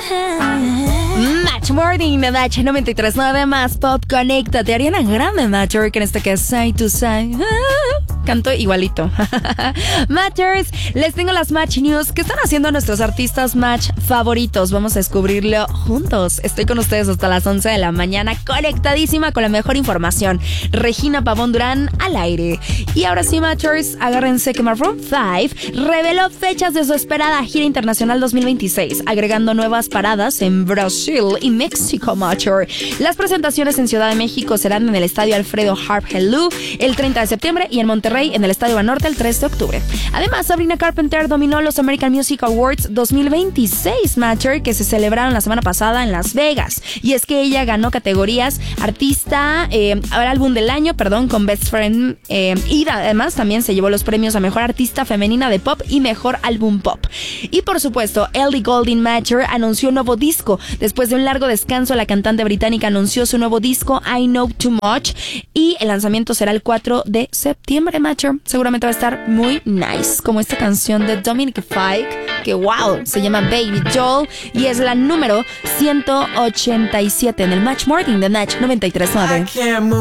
Match Morning de Match 93.9 más Pop. Conéctate. Ariana Grande Matter, que en este que es Side to Side. Canto igualito. Matters, les tengo las Match News. ¿Qué están haciendo nuestros artistas Match favoritos? Vamos a descubrirlo juntos. Estoy con ustedes hasta las 11 de la mañana, conectadísima con la mejor información. Regina Pavón Durán al aire. Y ahora sí, Matchers, agárrense que Maroon 5 reveló fechas de su esperada gira internacional 2026, agregando nuevas paradas en Brasil y México. Matcher. Las presentaciones en Ciudad de México serán en el Estadio Alfredo Harp Helú el 30 de septiembre y en Monterrey en el Estadio Banorte el 3 de octubre. Además, Sabrina Carpenter dominó los American Music Awards 2026, Matcher, que se celebraron la semana pasada en Las Vegas. Y es que ella ganó categorías álbum del año, con Best Friend, y además también se llevó los premios a Mejor Artista Femenina de Pop y Mejor Álbum Pop. Y por supuesto, Ellie Goulding Matcher anunció un nuevo disco. Después de un largo descanso, la cantante británica anunció su nuevo disco I Know Too Much y el lanzamiento será el 4 de septiembre, Matcher. Seguramente va a estar muy nice, como esta canción de Dominic Fike, que wow, se llama Baby Doll y es la número 187 en el Match Morning de Match 93.9.